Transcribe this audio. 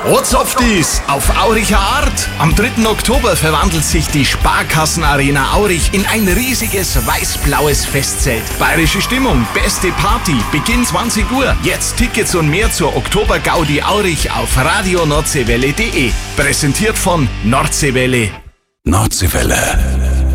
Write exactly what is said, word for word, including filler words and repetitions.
Ortsoftis auf Auricher Art. Am dritten Oktober verwandelt sich die Sparkassenarena Aurich in ein riesiges weiß-blaues Festzelt. Bayerische Stimmung, beste Party, Beginn zwanzig Uhr. Jetzt Tickets und mehr zur Oktober-Gaudi Aurich auf radio nordseewelle punkt de. Präsentiert von Nordseewelle. Nordseewelle.